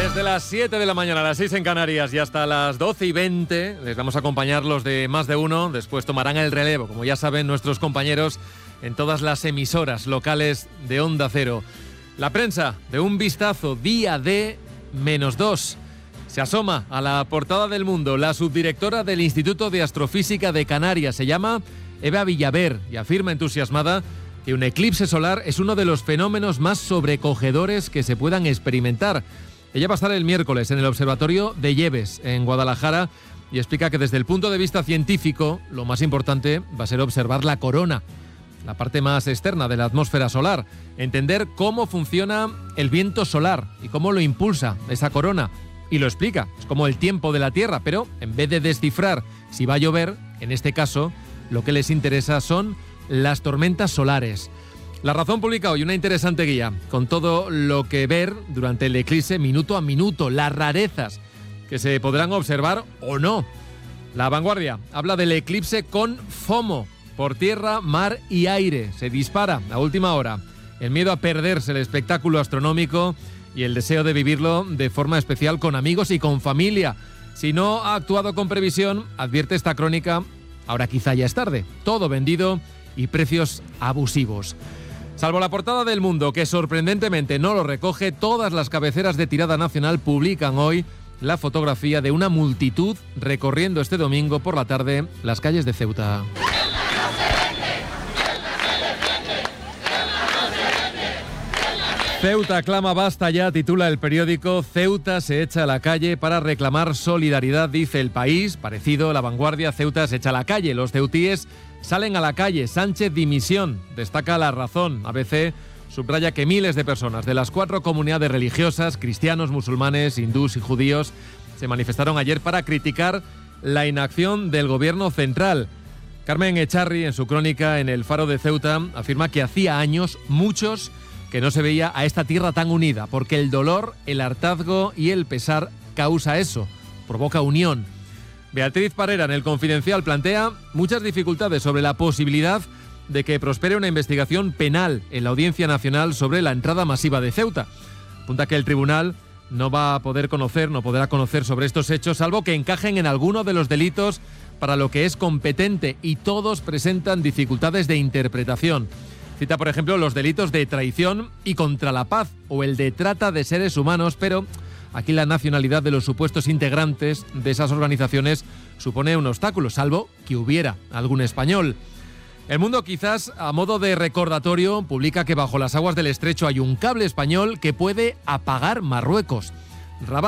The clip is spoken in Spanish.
Desde las 7 de la mañana a las 6 en Canarias y hasta las 12:20 les vamos a acompañar los de Más de Uno. Después tomarán el relevo, como ya saben nuestros compañeros, en todas las emisoras locales de Onda Cero. La prensa, de un vistazo, día de -2. Se asoma a la portada del Mundo la subdirectora del Instituto de Astrofísica de Canarias. Se llama Eva Villaver y afirma entusiasmada que un eclipse solar es uno de los fenómenos más sobrecogedores que se puedan experimentar. Ella va a estar el miércoles en el Observatorio de Lleves, en Guadalajara, y explica que desde el punto de vista científico, lo más importante va a ser observar la corona, la parte más externa de la atmósfera solar, entender cómo funciona el viento solar y cómo lo impulsa esa corona. Y lo explica, es como el tiempo de la Tierra, pero en vez de descifrar si va a llover, en este caso, lo que les interesa son las tormentas solares. La Razón publica hoy una interesante guía con todo lo que ver durante el eclipse minuto a minuto, las rarezas que se podrán observar o no. La Vanguardia habla del eclipse con FOMO, por tierra, mar y aire. Se dispara a última hora el miedo a perderse el espectáculo astronómico y el deseo de vivirlo de forma especial con amigos y con familia. Si no ha actuado con previsión, advierte esta crónica, ahora quizá ya es tarde. Todo vendido y precios abusivos. Salvo la portada del Mundo, que sorprendentemente no lo recoge, todas las cabeceras de tirada nacional publican hoy la fotografía de una multitud recorriendo este domingo por la tarde las calles de Ceuta. Ceuta clama basta ya, titula el periódico. Ceuta se echa a la calle para reclamar solidaridad, dice El País. Parecido, La Vanguardia, Ceuta se echa a la calle. Los ceutíes salen a la calle. Sánchez dimisión, destaca La Razón. ABC subraya que miles de personas de las 4 comunidades religiosas, cristianos, musulmanes, hindús y judíos, se manifestaron ayer para criticar la inacción del gobierno central. Carmen Echarri, en su crónica en El Faro de Ceuta, afirma que hacía años, muchos, que no se veía a esta tierra tan unida, porque el dolor, el hartazgo y el pesar causa eso, provoca unión. Beatriz Parera, en El Confidencial, plantea muchas dificultades sobre la posibilidad de que prospere una investigación penal en la Audiencia Nacional sobre la entrada masiva de Ceuta. Apunta que el tribunal no podrá conocer sobre estos hechos, salvo que encajen en alguno de los delitos para lo que es competente, y todos presentan dificultades de interpretación. Cita, por ejemplo, los delitos de traición y contra la paz o el de trata de seres humanos, pero aquí la nacionalidad de los supuestos integrantes de esas organizaciones supone un obstáculo, salvo que hubiera algún español. El Mundo, quizás a modo de recordatorio, publica que bajo las aguas del estrecho hay un cable español que puede apagar Marruecos.